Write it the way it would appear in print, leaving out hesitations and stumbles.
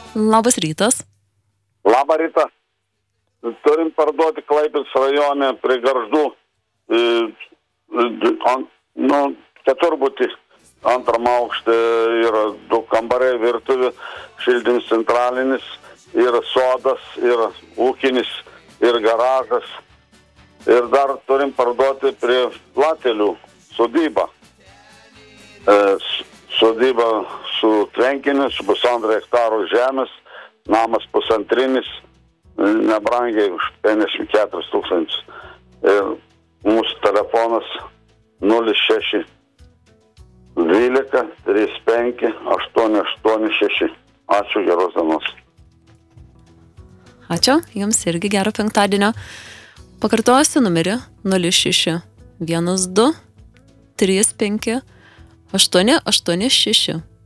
Labas rytas. Labą rytą. Turim parduoti Klaipėdos rajone prie Gargždų keturbutį. Antram aukšte yra 2 kambariai, virtuvė, šildymas centralinis, yra sodas, yra ūkinis ir garažas. Ir dar turim parduoti prie Platelių sodybą. Sodyba su tvenkiniu, su 1,5 hektaro žemės, namas pusantrinis, nebrangiai už 54 000. Ir mūsų telefonas 06 12 35 886. Ačiū, geros dienos. Ačiū, jums irgi gero penktadienio. Pakartosiu numerį 06 12 35 886.